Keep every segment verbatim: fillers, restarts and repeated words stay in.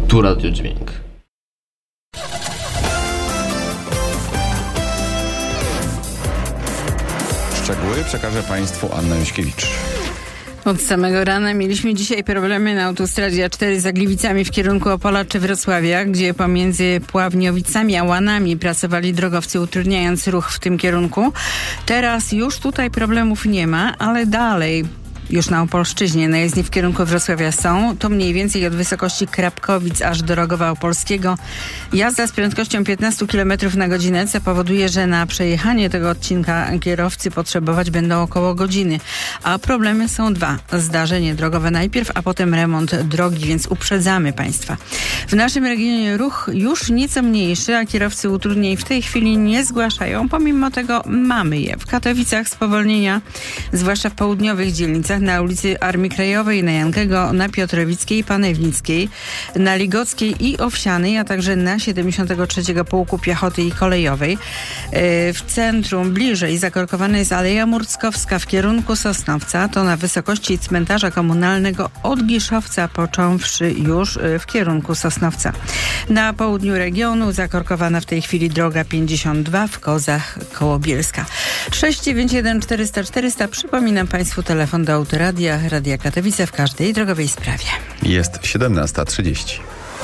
Tu Radio Dźwięk. Szczegóły przekaże Państwu Anna Juśkiewicz. Od samego rana mieliśmy dzisiaj problemy na autostradzie A cztery za Gliwicami w kierunku Opola czy Wrocławia, gdzie pomiędzy Pławniowicami a Łanami pracowali drogowcy, utrudniając ruch w tym kierunku. Teraz już tutaj problemów nie ma, ale dalej... Już na Opolszczyźnie na jezdni w kierunku Wrocławia są. To mniej więcej od wysokości Krapkowic aż do Rogowa Opolskiego. Jazda z prędkością piętnaście kilometrów na godzinę, co powoduje, że na przejechanie tego odcinka kierowcy potrzebować będą około godziny. A problemy są dwa. Zdarzenie drogowe najpierw, a potem remont drogi, więc uprzedzamy Państwa. W naszym regionie ruch już nieco mniejszy, a kierowcy utrudnień w tej chwili nie zgłaszają. Pomimo tego mamy je. W Katowicach spowolnienia, zwłaszcza w południowych dzielnicach, na ulicy Armii Krajowej, na Jankego, na Piotrowickiej, Panewnickiej, na Ligockiej i Owsianej, a także na siedemdziesiątego trzeciego Pułku Piechoty i Kolejowej. W centrum bliżej zakorkowana jest Aleja Murckowska w kierunku Sosnowca, to na wysokości cmentarza komunalnego od Giszowca, począwszy już w kierunku Sosnowca. Na południu regionu zakorkowana w tej chwili droga pięćdziesiąt dwa w Kozach koło Bielska. sześć dziewięć jeden czterysta czterysta. Przypominam Państwu telefon do Autoradia, Radia Katowice w każdej drogowej sprawie. Jest siedemnasta trzydzieści.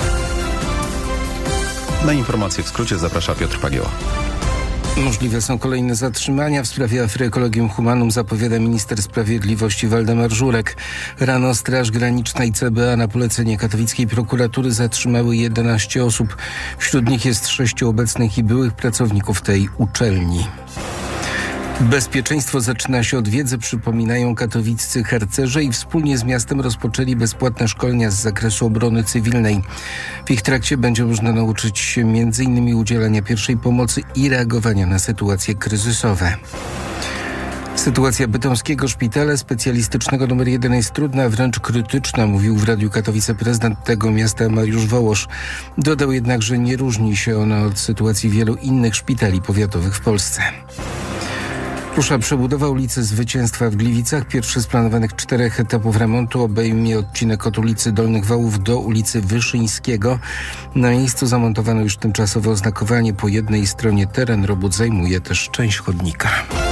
Na informacje w skrócie zaprasza Piotr Pagieła. Możliwe są kolejne zatrzymania. W sprawie afery Collegium Humanum zapowiada minister sprawiedliwości Waldemar Żurek. Rano Straż Graniczna i C B A na polecenie katowickiej prokuratury zatrzymały jedenaście osób. Wśród nich jest sześciu obecnych i byłych pracowników tej uczelni. Bezpieczeństwo zaczyna się od wiedzy, przypominają katowiccy harcerze i wspólnie z miastem rozpoczęli bezpłatne szkolenia z zakresu obrony cywilnej. W ich trakcie będzie można nauczyć się między innymi udzielania pierwszej pomocy i reagowania na sytuacje kryzysowe. Sytuacja bytomskiego szpitala specjalistycznego numer jeden jest trudna, wręcz krytyczna, mówił w Radiu Katowice prezydent tego miasta Mariusz Wołosz. Dodał jednak, że nie różni się ona od sytuacji wielu innych szpitali powiatowych w Polsce. Rusza przebudowa ulicy Zwycięstwa w Gliwicach. Pierwszy z planowanych czterech etapów remontu obejmie odcinek od ulicy Dolnych Wałów do ulicy Wyszyńskiego. Na miejscu zamontowano już tymczasowe oznakowanie. Po jednej stronie teren robót zajmuje też część chodnika.